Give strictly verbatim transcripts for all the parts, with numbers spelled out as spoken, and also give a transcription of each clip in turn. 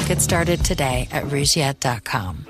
Get started today at Rougiette dot com.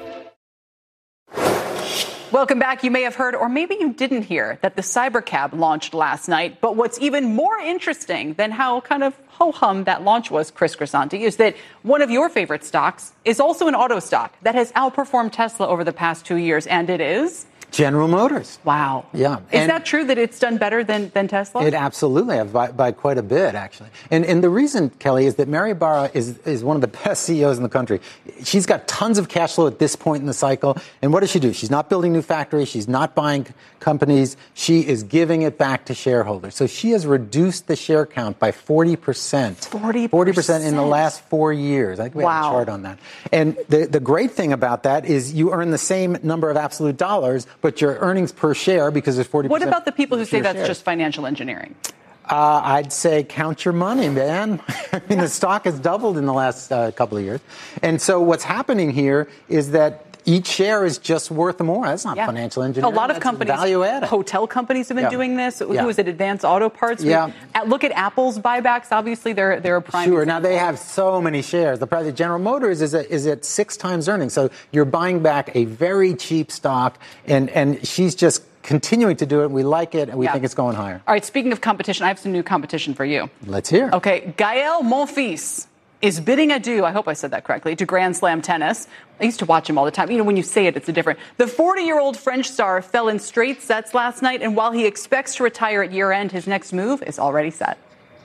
Welcome back. You may have heard, or maybe you didn't hear, that the Cybercab launched last night. But what's even more interesting than how kind of ho-hum that launch was, Chris Grisanti, is that one of your favorite stocks is also an auto stock that has outperformed Tesla over the past two years. And it is General Motors. Wow. Yeah. Is and that true that it's done better than, than Tesla? It absolutely has, by, by quite a bit, actually. And and the reason, Kelly, is that Mary Barra is, is one of the best C E Os in the country. She's got tons of cash flow at this point in the cycle. And what does she do? She's not building new factories. She's not buying companies. She is giving it back to shareholders. So she has reduced the share count by forty percent. forty percent. forty percent in the last four years. I think we wow. have a chart on that. And the, the great thing about that is you earn the same number of absolute dollars, but your earnings per share, because there's forty percent. What about the people who say that's shares. just financial engineering? Uh, I'd say count your money, man. I mean, the stock has doubled in the last uh, couple of years. And so what's happening here is that each share is just worth more. That's not yeah. financial engineering. A lot of That's companies, value added. Hotel companies have been yeah. doing this. Yeah. Who is it? Advanced Auto Parts. Yeah. We, look at Apple's buybacks. Obviously, they're they're a prime. Sure. Example. Now they have so many shares. The price of General Motors is at, is at six times earnings. So you're buying back a very cheap stock, and and she's just continuing to do it. We like it, and we yeah. think it's going higher. All right. Speaking of competition, I have some new competition for you. Let's hear. Okay. Gael Monfils is bidding adieu, I hope I said that correctly, to Grand Slam tennis. I used to watch him all the time. You know, when you say it, it's a different. The forty-year-old French star fell in straight sets last night, and while he expects to retire at year-end, his next move is already set.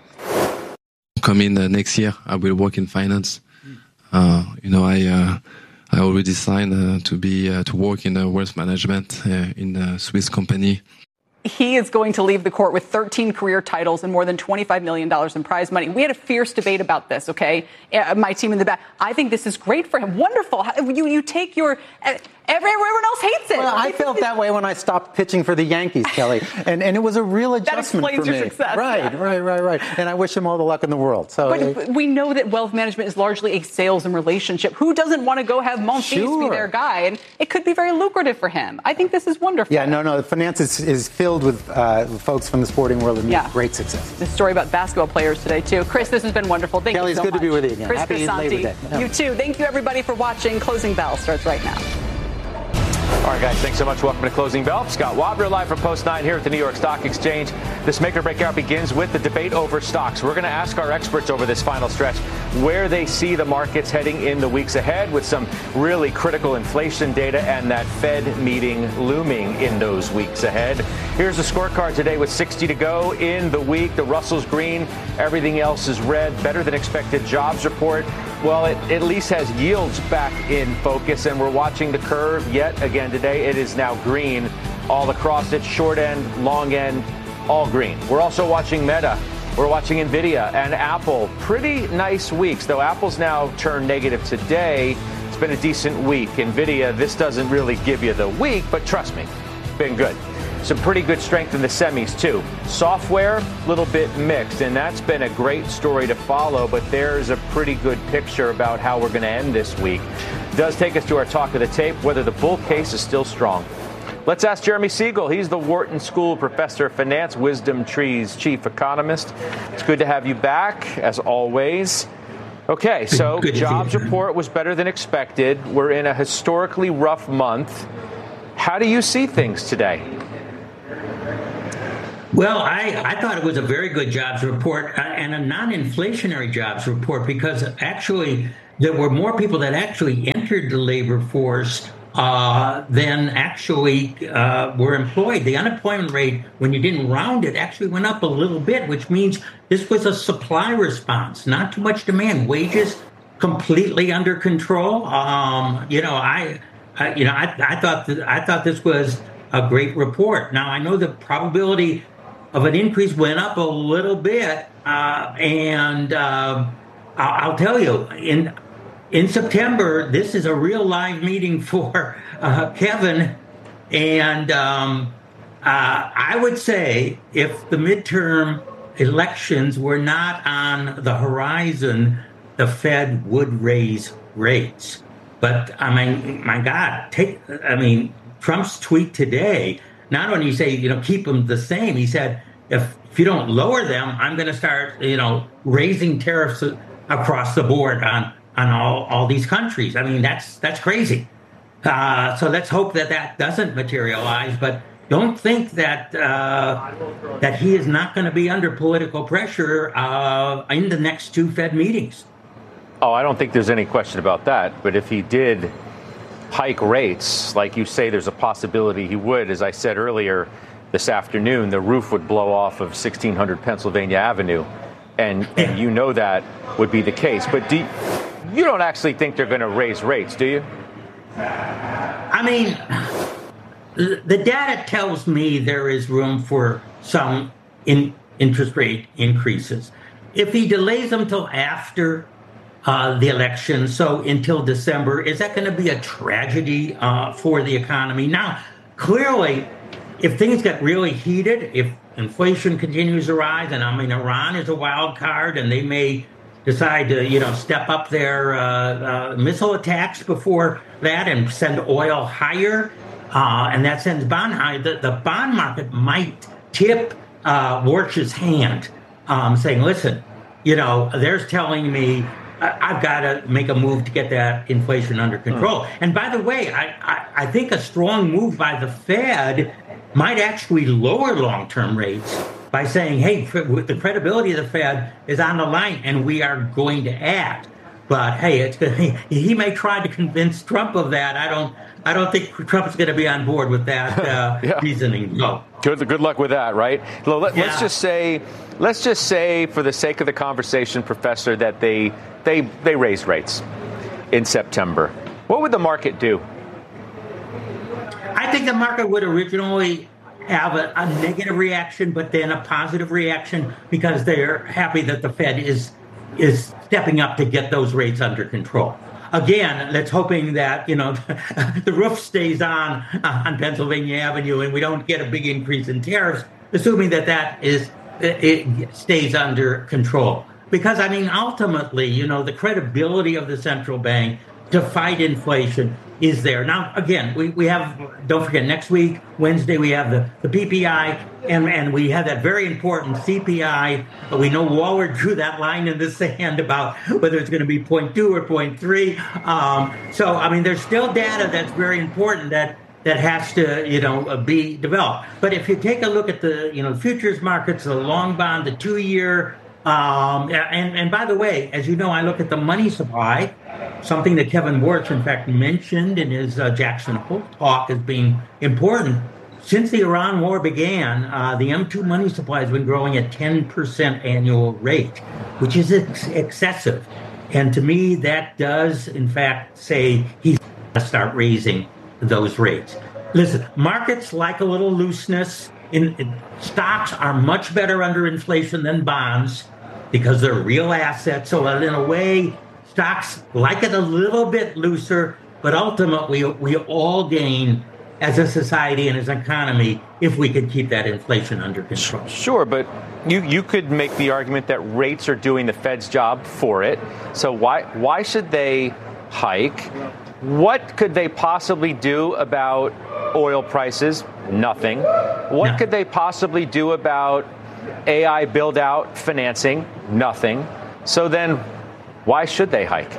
Coming uh, next year, I will work in finance. Uh, you know, I uh, I already signed uh, to be uh, to work in uh, wealth management uh, in a Swiss company. He is going to leave the court with thirteen career titles and more than twenty-five million dollars in prize money. We had a fierce debate about this, okay? Uh, my team in the back. I think this is great for him. Wonderful. You you take your... Uh, everyone else hates it. Well, I felt that way when I stopped pitching for the Yankees, Kelly. And and it was a real adjustment that explains for me. Your success. Right, yeah. right, right, right. And I wish him all the luck in the world. So, But it, we know that wealth management is largely a sales and relationship. Who doesn't want to go have Monfils sure. be their guy? And it could be very lucrative for him. I think this is wonderful. Yeah, no, no. The finance is, is filled with uh, folks from the sporting world and yeah. great success. The story about basketball players today, too. Chris, this has been wonderful. Thank Kelly, you so it's good much. to be with you again. Chris Happy Labor Day. Grisanti, you too. Thank you, everybody, for watching. Closing Bell starts right now. All right, guys, thanks so much. Welcome to Closing Bell. Scott Wapner live from Post nine here at the New York Stock Exchange. This Make or Break Hour begins with the debate over stocks. We're going to ask our experts over this final stretch where they see the markets heading in the weeks ahead with some really critical inflation data and that Fed meeting looming in those weeks ahead. Here's the scorecard today with sixty to go in the week. The Russell's green. Everything else is red. Better than expected jobs report. Well, it at least has yields back in focus, and we're watching the curve yet again today. It is now green all across it, short end, long end, all green. We're also watching Meta. We're watching NVIDIA and Apple. Pretty nice weeks, though Apple's now turned negative today. It's been a decent week. NVIDIA, this doesn't really give you the week, but trust me, been good. Some pretty good strength in the semis, too. Software, a little bit mixed, and that's been a great story to follow, but there's a pretty good picture about how we're going to end this week. Does take us to our talk of the tape, whether the bull case is still strong. Let's ask Jeremy Siegel. He's the Wharton School Professor of Finance, Wisdom Tree's chief economist. It's good to have you back, as always. Okay, so good jobs report was better than expected. We're in a historically rough month. How do you see things today? Well, I, I thought it was a very good jobs report uh, and a non-inflationary jobs report because actually there were more people that actually entered the labor force uh, than actually uh, were employed. The unemployment rate, when you didn't round it, actually went up a little bit, which means this was a supply response, not too much demand. Wages completely under control. Um, you know, I, I you know, I, I thought that, I thought this was a great report. Now I know the probability of an increase went up a little bit, uh, and uh, I'll, I'll tell you, in in September, this is a real live meeting for uh, Kevin, and um, uh, I would say if the midterm elections were not on the horizon, the Fed would raise rates. But I mean, my God, take I mean, Trump's tweet today. Not only you say, you know, keep them the same, he said, if, if you don't lower them, I'm going to start, you know, raising tariffs across the board on, on all, all these countries. I mean, that's that's crazy. Uh, so let's hope that that doesn't materialize. But don't think that uh, that he is not going to be under political pressure uh, in the next two Fed meetings. Oh, I don't think there's any question about that. But if he did hike rates, like you say, there's a possibility he would. As I said earlier this afternoon, the roof would blow off of sixteen hundred Pennsylvania Avenue. And, and you know that would be the case. But do you, you don't actually think they're going to raise rates, do you? I mean, the data tells me there is room for some in interest rate increases. If he delays them till after uh, the election, so until December, is that going to be a tragedy uh, for the economy? Now, clearly, if things get really heated, if inflation continues to rise, and I mean, Iran is a wild card, and they may decide to, you know, step up their uh, uh, missile attacks before that and send oil higher, uh, and that sends bond high. The, the bond market might tip uh, Warsh's hand, um, saying, listen, you know, they're telling me I've got to make a move to get that inflation under control. Hmm. And by the way, I, I, I think a strong move by the Fed might actually lower long-term rates by saying, hey, the credibility of the Fed is on the line and we are going to act. But hey, it's he may try to convince Trump of that. I don't I don't think Trump's going to be on board with that uh, yeah. reasoning. No. Good good luck with that, right? Let, yeah. Let's just say let's just say for the sake of the conversation, Professor, that they they they raised rates in September. What would the market do? I think the market would originally have a, a negative reaction, but then a positive reaction because they're happy that the Fed is is stepping up to get those rates under control. Again, let's hoping that, you know, the roof stays on uh, on Pennsylvania Avenue and we don't get a big increase in tariffs, assuming that that is it stays under control. Because, I mean, ultimately, you know, the credibility of the central bank to fight inflation is there. Now, again, we, we have, don't forget, next week, Wednesday, we have the, the P P I, and, and we have that very important C P I. But we know Waller drew that line in the sand about whether it's going to be zero point two or zero point three. Um, so, I mean, there's still data that's very important that that has to, you know, be developed. But if you take a look at the, you know, futures markets, the long bond, the two-year, Um, and, and by the way, as you know, I look at the money supply, something that Kevin Warsh, in fact, mentioned in his uh, Jackson Hole talk as being important. Since the Iran war began, uh, the M two money supply has been growing at ten percent annual rate, which is ex- excessive. And to me, that does, in fact, say he's going to start raising those rates. Listen, markets like a little looseness. In, in, stocks are much better under inflation than bonds because they're real assets. So in a way, stocks like it a little bit looser, but ultimately we all gain as a society and as an economy if we could keep that inflation under control. Sure, but you, you could make the argument that rates are doing the Fed's job for it. So why why should they hike? What could they possibly do about oil prices? Nothing. What no. could they possibly do about A I build-out financing? Nothing. So then why should they hike?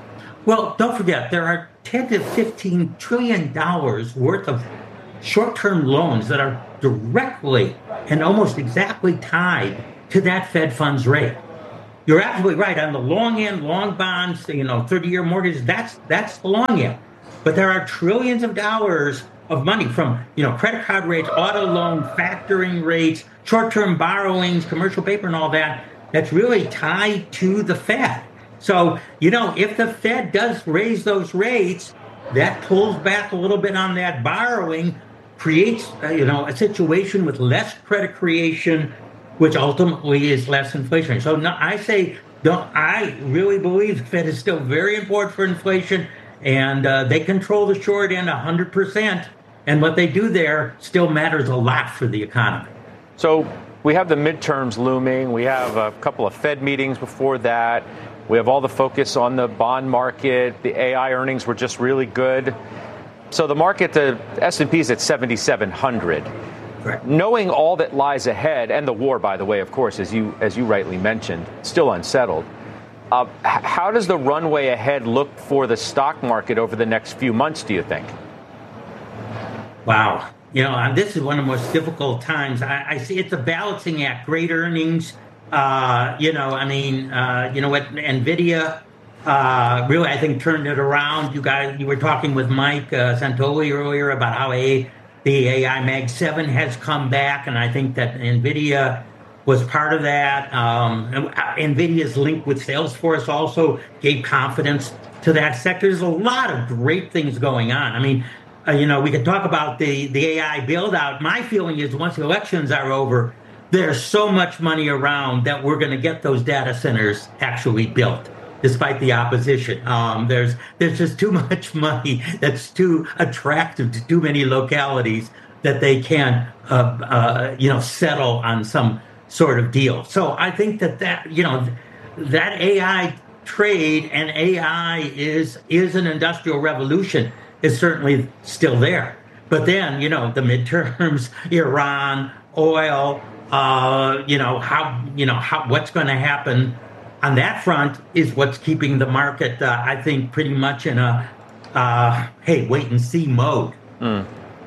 Well, don't forget, there are ten to fifteen trillion dollars worth of short-term loans that are directly and almost exactly tied to that Fed funds rate. You're absolutely right. On the long end, long bonds, you know, thirty-year mortgages, that's that's the long end. But there are trillions of dollars of money from, you know, credit card rates, auto loan, factoring rates, short-term borrowings, commercial paper and all that, that's really tied to the Fed. So, you know, if the Fed does raise those rates, that pulls back a little bit on that borrowing, creates, uh, you know, a situation with less credit creation, which ultimately is less inflation. So no, I say, don't, I really believe the Fed is still very important for inflation, and uh, they control the short end one hundred percent. And what they do there still matters a lot for the economy. So we have the midterms looming. We have a couple of Fed meetings before that. We have all the focus on the bond market. The A I earnings were just really good. So the market, the S and P is at seventy-seven hundred. Correct. Knowing all that lies ahead, and the war, by the way, of course, as you as you rightly mentioned, still unsettled. Uh, how does the runway ahead look for the stock market over the next few months, do you think? Wow. You know, this is one of the most difficult times. I, I see it's a balancing act. Great earnings. Uh, you know, I mean, uh, you know what, NVIDIA uh, really, I think, turned it around. You guys, you were talking with Mike uh, Santoli earlier about how a, the A I Mag seven has come back, and I think that NVIDIA was part of that. Um, NVIDIA's link with Salesforce also gave confidence to that sector. There's a lot of great things going on. I mean, uh, you know, we could talk about the, the A I build out. My feeling is once the elections are over, there's so much money around that we're going to get those data centers actually built, despite the opposition. Um, there's there's just too much money that's too attractive to too many localities that they can, uh, uh, you know, settle on some sort of deal. So I think that that, you know, that A I trade and A I is is an industrial revolution is certainly still there. But then, you know, the midterms, Iran, oil, uh, you know, how, you know, how, what's going to happen on that front is what's keeping the market, uh, I think, pretty much in a, uh, hey, wait and see mode. Mm.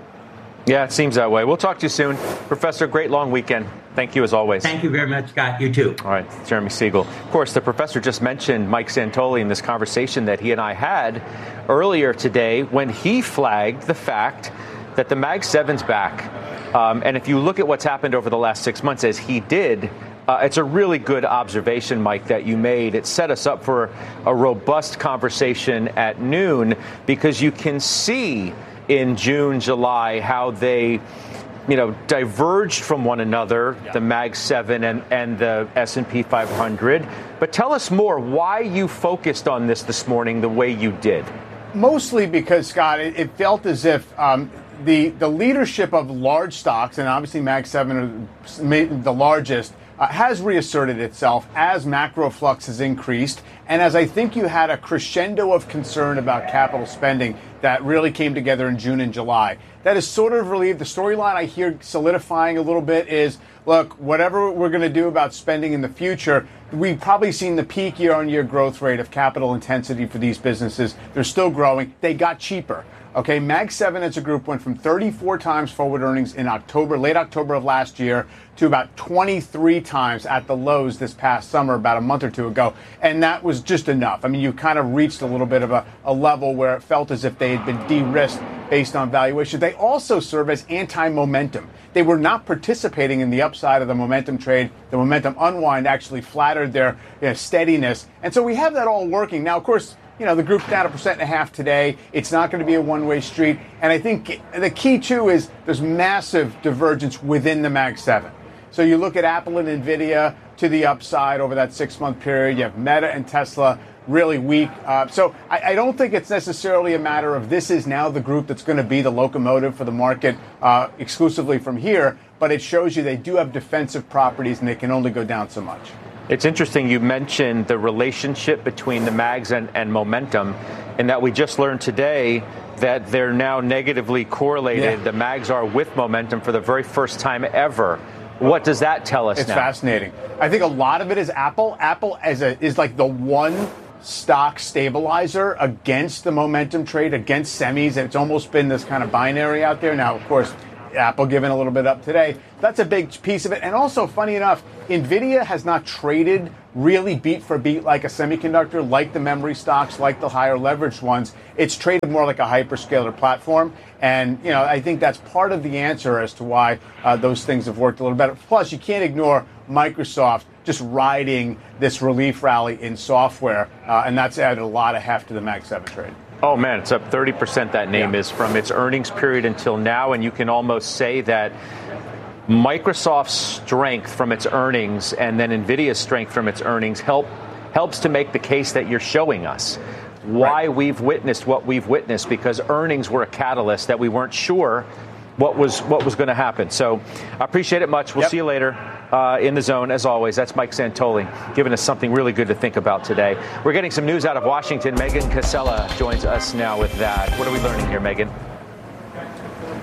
Yeah, it seems that way. We'll talk to you soon. Professor, great long weekend. Thank you as always. Thank you very much, Scott. You too. All right, Jeremy Siegel. Of course, the professor just mentioned Mike Santoli in this conversation that he and I had earlier today when he flagged the fact that the Mag seven's back. Um, and if you look at what's happened over the last six months, as he did, uh, it's a really good observation, Mike, that you made. It set us up for a robust conversation at noon because you can see in June, July, how they, you know, diverged from one another, yeah. the Mag seven and, and the S and P five hundred. But tell us more why you focused on this this morning the way you did. Mostly because, Scott, it, it felt as if um, the the leadership of large stocks, and obviously Mag seven is the largest, uh, has reasserted itself as macro flux has increased. And as I think you had a crescendo of concern about capital spending that really came together in June and July. That is sort of relieved. The storyline I hear solidifying a little bit is, look, whatever we're going to do about spending in the future, we've probably seen the peak year-on-year growth rate of capital intensity for these businesses. They're still growing. They got cheaper. Okay, Mag seven as a group went from thirty-four times forward earnings in October, late October of last year, to about twenty-three times at the lows this past summer, about a month or two ago. And that was just enough. I mean, you kind of reached a little bit of a, a level where it felt as if they had been de-risked based on valuation. They also serve as anti-momentum. They were not participating in the upside of the momentum trade. The momentum unwind actually flattered their you know, steadiness. And so we have that all working. Now, of course, you know, the group's down a percent and a half today. It's not going to be a one-way street. And I think the key, too, is there's massive divergence within the Mag seven. So you look at Apple and NVIDIA to the upside over that six-month period. You have Meta and Tesla really weak. Uh, so I, I don't think it's necessarily a matter of this is now the group that's going to be the locomotive for the market uh, exclusively from here. But it shows you they do have defensive properties and they can only go down so much. It's interesting you mentioned the relationship between the mags and, and momentum, and that we just learned today that they're now negatively correlated. Yeah. The mags are with momentum for the very first time ever. What does that tell us it's now? It's fascinating. I think a lot of it is Apple. Apple as a, is like the one stock stabilizer against the momentum trade, against semis, and it's almost been this kind of binary out there. Now, of course, Apple giving a little bit up today. That's a big piece of it. And also, funny enough, NVIDIA has not traded really beat for beat like a semiconductor, like the memory stocks, like the higher leveraged ones. It's traded more like a hyperscaler platform. And, you know, I think that's part of the answer as to why uh, those things have worked a little better. Plus, you can't ignore Microsoft just riding this relief rally in software. Uh, and that's added a lot of heft to the Mag seven trade. Oh, man, it's up thirty percent, that name yeah. is, from its earnings period until now. And you can almost say that Microsoft's strength from its earnings and then NVIDIA's strength from its earnings help helps to make the case that you're showing us why right. we've witnessed what we've witnessed, because earnings were a catalyst that we weren't sure what was what was going to happen. So I appreciate it much. We'll yep. see you later uh, in the zone. As always, that's Mike Santoli giving us something really good to think about today. We're getting some news out of Washington. Megan Casella joins us now with that. What are we learning here, Megan?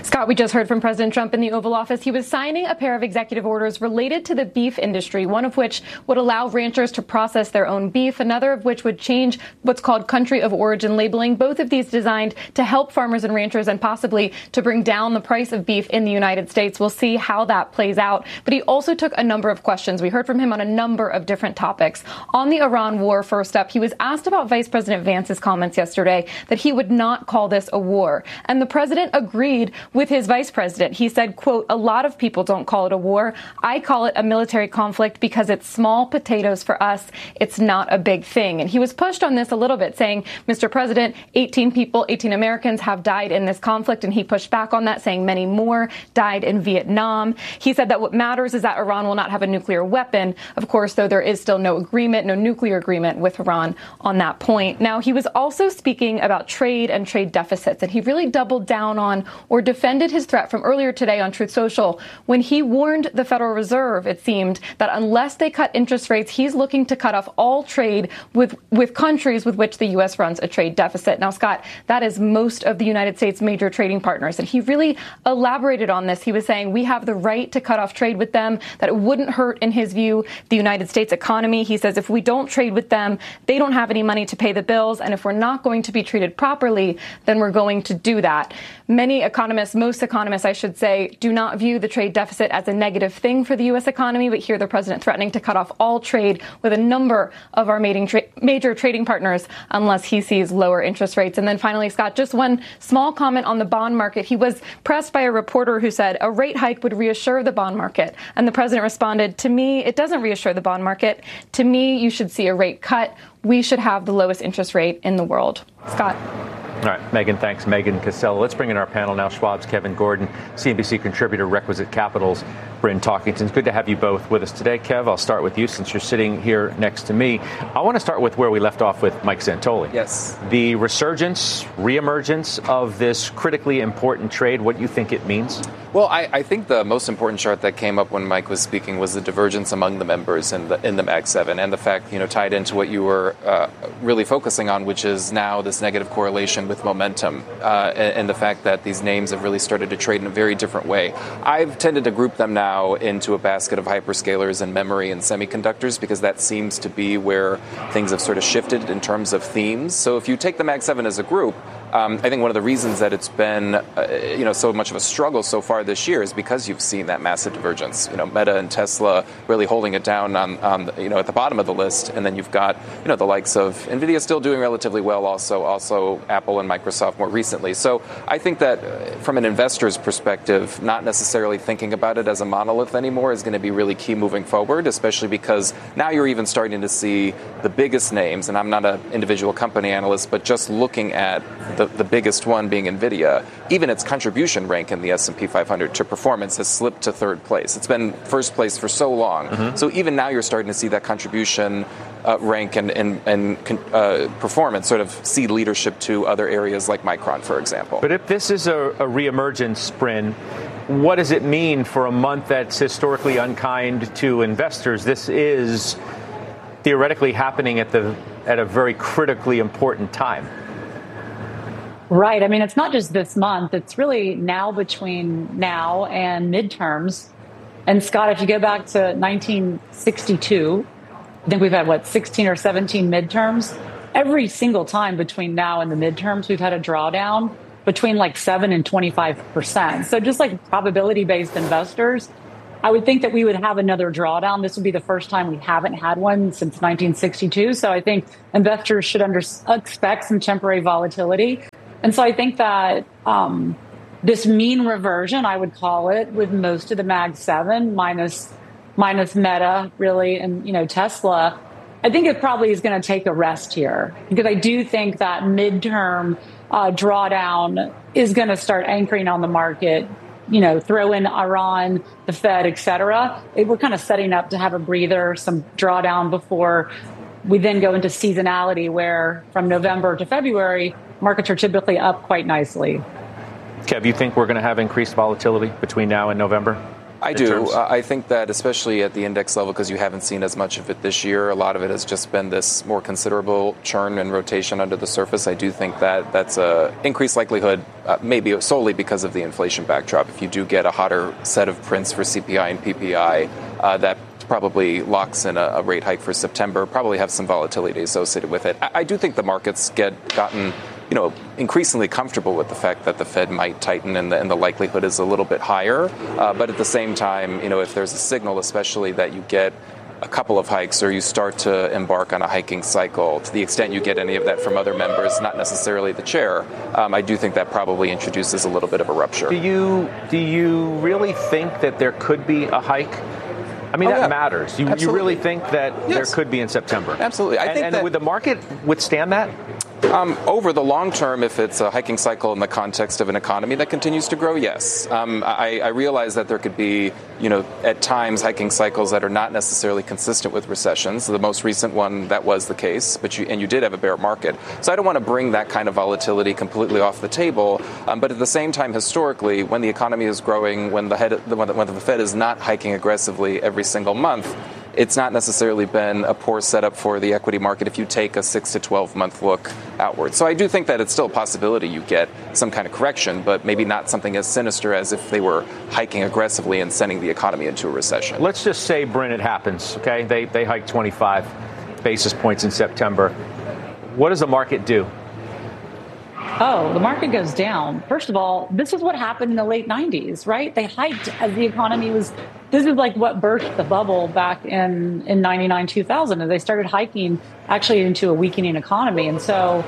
Scott, we just heard from President Trump in the Oval Office. He was signing a pair of executive orders related to the beef industry, one of which would allow ranchers to process their own beef, another of which would change what's called country of origin labeling. Both of these designed to help farmers and ranchers and possibly to bring down the price of beef in the United States. We'll see how that plays out. But he also took a number of questions. We heard from him on a number of different topics. On the Iran war, first up, he was asked about Vice President Vance's comments yesterday that he would not call this a war. And the president agreed with his vice president. He said, quote, a lot of people don't call it a war. I call it a military conflict because it's small potatoes for us. It's not a big thing. And he was pushed on this a little bit, saying, Mister President, eighteen people, eighteen Americans have died in this conflict. And he pushed back on that, saying many more died in Vietnam. He said that what matters is that Iran will not have a nuclear weapon. Of course, though, there is still no agreement, no nuclear agreement with Iran on that point. Now, he was also speaking about trade and trade deficits, and he really doubled down on or defended his threat from earlier today on Truth Social when he warned the Federal Reserve, it seemed, that unless they cut interest rates, he's looking to cut off all trade with, with countries with which the U S runs a trade deficit. Now, Scott, that is most of the United States' major trading partners, and he really elaborated on this. He was saying we have the right to cut off trade with them, that it wouldn't hurt, in his view, the United States economy. He says if we don't trade with them, they don't have any money to pay the bills, and if we're not going to be treated properly, then we're going to do that. Many economists, most economists, I should say, do not view the trade deficit as a negative thing for the U S economy, but here the president threatening to cut off all trade with a number of our major trading partners unless he sees lower interest rates. And then finally, Scott, just one small comment on the bond market. He was pressed by a reporter who said a rate hike would reassure the bond market. And the president responded, to me, it doesn't reassure the bond market. To me, you should see a rate cut. We should have the lowest interest rate in the world. Scott. All right, Megan, thanks. Megan Cassella. Let's bring in our panel now. Schwab's Kevin Gordon, C N B C contributor, Requisite Capital's Bryn Talkington. It's good to have you both with us today. Kev, I'll start with you since you're sitting here next to me. I want to start with where we left off with Mike Santoli. Yes. The resurgence, reemergence of this critically important trade, what do you think it means? Well, I, I think the most important chart that came up when Mike was speaking was the divergence among the members in the in the Mag seven, and the fact, you know, tied into what you were uh, really focusing on, which is now this negative correlation with momentum, uh, and, and the fact that these names have really started to trade in a very different way. I've tended to group them now into a basket of hyperscalers and memory and semiconductors, because that seems to be where things have sort of shifted in terms of themes. So if you take the Mag seven as a group, Um, I think one of the reasons that it's been, uh, you know, so much of a struggle so far this year is because you've seen that massive divergence. You know, Meta and Tesla really holding it down on, on the, you know, at the bottom of the list, and then you've got, you know, the likes of Nvidia still doing relatively well, also, also Apple and Microsoft more recently. So I think that uh, from an investor's perspective, not necessarily thinking about it as a monolith anymore is going to be really key moving forward, especially because now you're even starting to see the biggest names, and I'm not an individual company analyst, but just looking at the The, the biggest one being Nvidia, even its contribution rank in the S and P five hundred to performance has slipped to third place. It's been first place for so long. Mm-hmm. So even now you're starting to see that contribution uh, rank and, and, and uh, performance sort of cede leadership to other areas like Micron, for example. But if this is a, a reemergence, Bryn, what does it mean for a month that's historically unkind to investors? This is theoretically happening at the at a very critically important time. Right. I mean, it's not just this month. It's really now between now and midterms. And Scott, if you go back to nineteen sixty-two, I think we've had, what, sixteen or seventeen midterms. Every single time between now and the midterms, we've had a drawdown between like seven and twenty-five percent. So just like probability-based investors, I would think that we would have another drawdown. This would be the first time we haven't had one since nineteen sixty-two. So I think investors should under, expect some temporary volatility. And so I think that um, this mean reversion, I would call it, with most of the Mag seven minus minus Meta, really, and, you know, Tesla, I think it probably is going to take a rest here, because I do think that midterm uh, drawdown is going to start anchoring on the market. You know, throw in Iran, the Fed, et cetera. We're kind of setting up to have a breather, some drawdown before we then go into seasonality, where from November to February, markets are typically up quite nicely. Kev, you think we're going to have increased volatility between now and November? I do. Uh, I think that especially at the index level, because you haven't seen as much of it this year, a lot of it has just been this more considerable churn and rotation under the surface. I do think that that's a increased likelihood, uh, maybe solely because of the inflation backdrop. If you do get a hotter set of prints for C P I and P P I, uh, that probably locks in a, a rate hike for September, probably have some volatility associated with it. I, I do think the markets get gotten, you know, increasingly comfortable with the fact that the Fed might tighten and the, and the likelihood is a little bit higher. Uh, but at the same time, you know, if there's a signal, especially that you get a couple of hikes or you start to embark on a hiking cycle, to the extent you get any of that from other members, not necessarily the chair, um, I do think that probably introduces a little bit of a rupture. Do you, do you really think that there could be a hike? I mean, oh, that yeah. matters. You, you really think that yes. there could be in September? Absolutely. I and, think and that, would the market withstand that? Um, over the long term, if it's a hiking cycle in the context of an economy that continues to grow, yes. Um, I, I realize that there could be, you know, at times hiking cycles that are not necessarily consistent with recessions. The most recent one, that was the case, but you, and you did have a bear market. So I don't want to bring that kind of volatility completely off the table. Um, but at the same time, historically, when the economy is growing, when the, head, when the Fed is not hiking aggressively every single month, it's not necessarily been a poor setup for the equity market if you take a six to twelve month look outward. So I do think that it's still a possibility you get some kind of correction, but maybe not something as sinister as if they were hiking aggressively and sending the economy into a recession. Let's just say, Bryn, it happens, okay? They, they hike twenty-five basis points in September. What does the market do? Oh, the market goes down. First of all, this is what happened in the late nineties, right? They hiked as the economy was, this is like what burst the bubble back in, in ninety-nine, two thousand, as they started hiking actually into a weakening economy. And so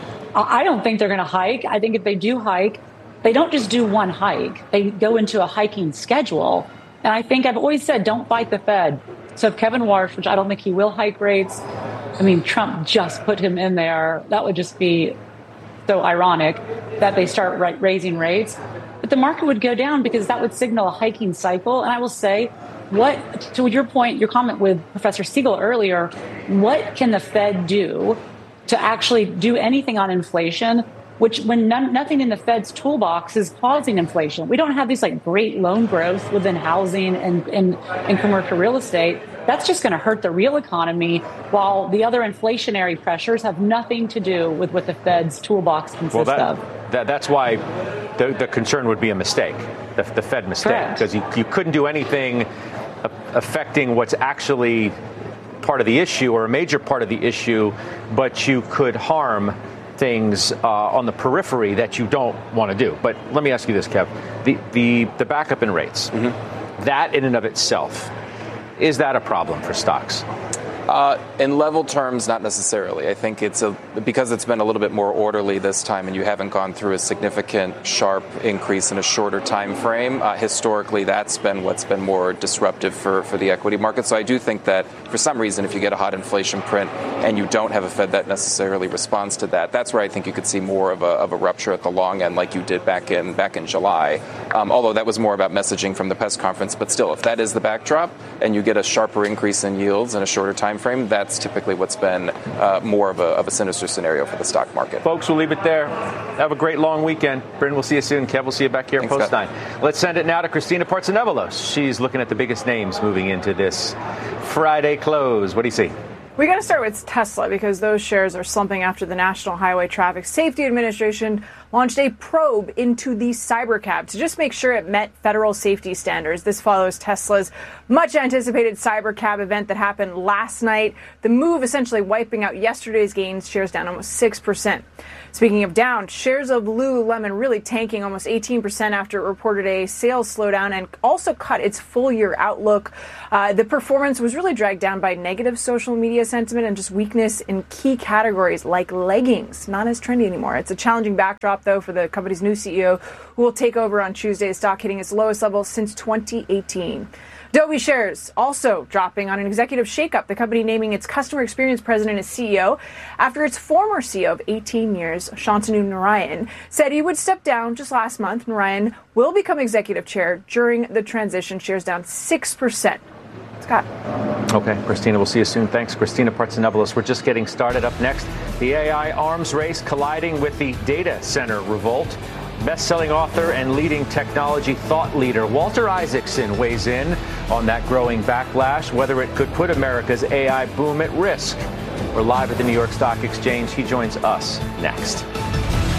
I don't think they're going to hike. I think if they do hike, they don't just do one hike. They go into a hiking schedule. And I think I've always said, don't fight the Fed. So if Kevin Warsh, which I don't think he will hike rates, I mean, Trump just put him in there. That would just be so ironic that they start raising rates. But the market would go down because that would signal a hiking cycle. And I will say, what, to your point, your comment with Professor Siegel earlier, what can the Fed do to actually do anything on inflation, which when none, nothing in the Fed's toolbox is causing inflation? We don't have these like great loan growth within housing and, and, and commercial real estate. That's just going to hurt the real economy, while the other inflationary pressures have nothing to do with what the Fed's toolbox consists well, that, of. That, that's why the, the concern would be a mistake, the, the Fed mistake, because you, you couldn't do anything affecting what's actually part of the issue or a major part of the issue, but you could harm things uh, on the periphery that you don't want to do. But let me ask you this, Kev. The, the, the backup in rates, mm-hmm. that in and of itself, is that a problem for stocks? Uh, in level terms, not necessarily. I think it's a because it's been a little bit more orderly this time, and you haven't gone through a significant, sharp increase in a shorter time frame. Uh, historically, that's been what's been more disruptive for, for the equity market. So I do think that for some reason, if you get a hot inflation print and you don't have a Fed that necessarily responds to that, that's where I think you could see more of a, of a rupture at the long end, like you did back in back in July. Um, although that was more about messaging from the press conference. But still, if that is the backdrop and you get a sharper increase in yields in a shorter time frame, that's typically what's been uh, more of a, of a sinister scenario for the stock market. Folks, we'll leave it there. Have a great long weekend. Bryn, we'll see you soon. Kev, we'll see you back here at Post nine. Let's send it now to Christina Partsinevelos. She's looking at the biggest names moving into this Friday close. What do you see? We got to start with Tesla because those shares are slumping after the National Highway Traffic Safety Administration launched a probe into the Cybercab to just make sure it met federal safety standards. This follows Tesla's much anticipated Cybercab event that happened last night. The move essentially wiping out yesterday's gains, shares down almost six percent. Speaking of down, shares of Lululemon really tanking almost eighteen percent after it reported a sales slowdown and also cut its full year outlook. Uh, the performance was really dragged down by negative social media sentiment and just weakness in key categories like leggings. Not as trendy anymore. It's a challenging backdrop, though, for the company's new C E O, who will take over on Tuesday. Stock hitting its lowest level since twenty eighteen. Adobe shares also dropping on an executive shakeup, the company naming its customer experience president as C E O after its former C E O of eighteen years, Shantanu Narayan, said he would step down just last month. Narayan will become executive chair during the transition. Shares down six percent. Scott. Okay, Christina, we'll see you soon. Thanks, Christina Partsinevelos. We're just getting started. Up next, the A I arms race colliding with the data center revolt. best-selling author and leading technology thought leader Walter Isaacson weighs in on that growing backlash, whether it could put America's A I boom at risk. We're live at the New York Stock Exchange. He joins us next.